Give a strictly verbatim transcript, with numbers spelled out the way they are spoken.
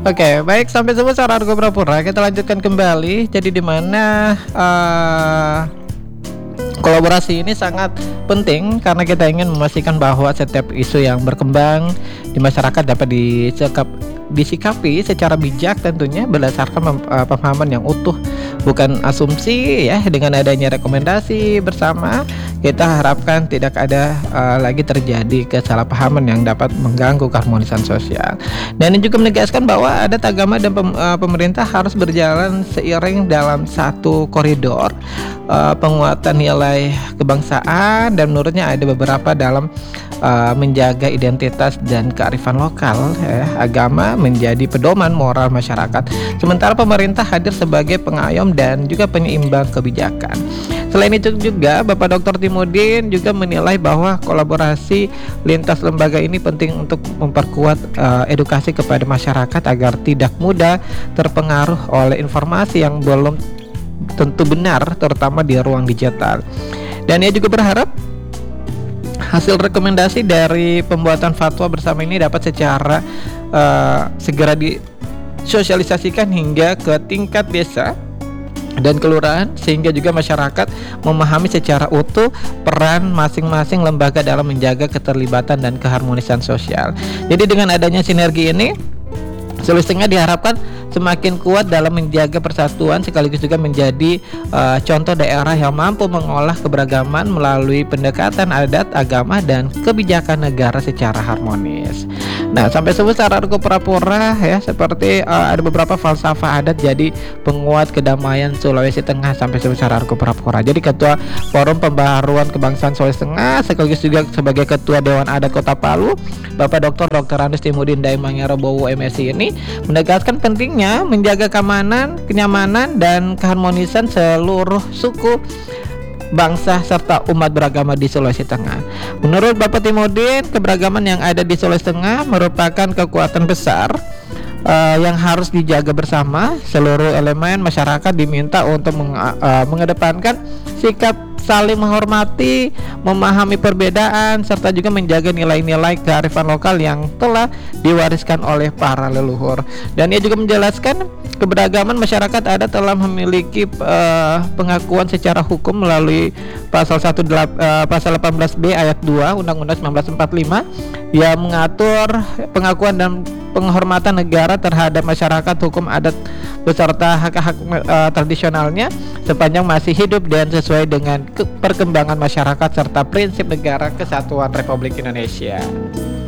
Oke, baik, sampai semua secara Argo Pura-Pura. Kita lanjutkan kembali. Jadi di mana uh, kolaborasi ini sangat penting karena kita ingin memastikan bahwa setiap isu yang berkembang di masyarakat dapat disekap disikapi secara bijak, tentunya berdasarkan uh, pemahaman yang utuh, bukan asumsi ya. Dengan adanya rekomendasi bersama, kita harapkan tidak ada uh, lagi terjadi kesalahpahaman yang dapat mengganggu keharmonisan sosial. Dan ini juga menegaskan bahwa adat, agama, dan pem, uh, pemerintah harus berjalan seiring dalam satu koridor. Uh, penguatan nilai kebangsaan, dan menurutnya ada beberapa dalam uh, menjaga identitas dan kearifan lokal ya. Agama menjadi pedoman moral masyarakat, sementara pemerintah hadir sebagai pengayom dan juga penyeimbang kebijakan. Selain itu juga Bapak Doktor Timudin juga menilai bahwa kolaborasi lintas lembaga ini penting untuk memperkuat uh, edukasi kepada masyarakat agar tidak mudah terpengaruh oleh informasi yang belum tentu benar, terutama di ruang digital. Dan ia juga berharap hasil rekomendasi dari pembuatan fatwa bersama ini dapat secara uh, segera disosialisasikan hingga ke tingkat desa dan kelurahan, sehingga juga masyarakat memahami secara utuh peran masing-masing lembaga dalam menjaga keterlibatan dan keharmonisan sosial. Jadi dengan adanya sinergi ini, Sulawesi Tengah diharapkan semakin kuat dalam menjaga persatuan, sekaligus juga menjadi uh, contoh daerah yang mampu mengolah keberagaman melalui pendekatan adat, agama, dan kebijakan negara secara harmonis. Nah, sampai sebut secara Argo Pura-Pura ya, seperti uh, ada beberapa falsafah adat jadi penguat kedamaian Sulawesi Tengah sampai sebut secara Argo Pura-Pura. Jadi Ketua Forum Pembaharuan Kebangsaan Sulawesi Tengah, sekaligus juga sebagai Ketua Dewan Adat Kota Palu, Bapak Doktor Doktor Andes Timudin Daimangero Bowo M Si ini menegaskan pentingnya menjaga keamanan, kenyamanan, dan keharmonisan seluruh suku, bangsa, serta umat beragama di Sulawesi Tengah. Menurut Bapak Timudin, keberagaman yang ada di Sulawesi Tengah merupakan kekuatan besar uh, yang harus dijaga bersama. Seluruh elemen masyarakat diminta untuk meng, uh, mengedepankan sikap saling menghormati, memahami perbedaan, serta juga menjaga nilai-nilai kearifan lokal yang telah diwariskan oleh para leluhur. Dan ia juga menjelaskan keberagaman masyarakat adat telah memiliki uh, pengakuan secara hukum melalui pasal satu uh, pasal delapan belas B ayat dua Undang-Undang seribu sembilan ratus empat puluh lima yang mengatur pengakuan dan penghormatan negara terhadap masyarakat hukum adat beserta hak-hak uh, tradisionalnya sepanjang masih hidup dan sesuai dengan perkembangan masyarakat serta prinsip negara kesatuan Republik Indonesia.